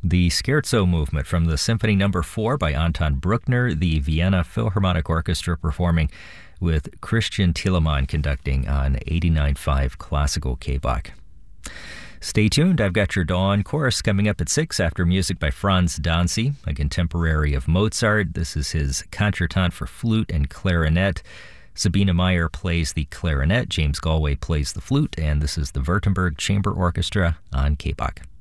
The Scherzo movement from the Symphony No. 4 by Anton Bruckner, the Vienna Philharmonic Orchestra performing with Christian Thielemann conducting on 89.5 Classical KBach. Stay tuned. I've got your Dawn Chorus coming up at 6 after music by Franz Danzi, a contemporary of Mozart. This is his Contretemps for flute and clarinet. Sabina Meyer plays the clarinet, James Galway plays the flute, and this is the Württemberg Chamber Orchestra on KBach.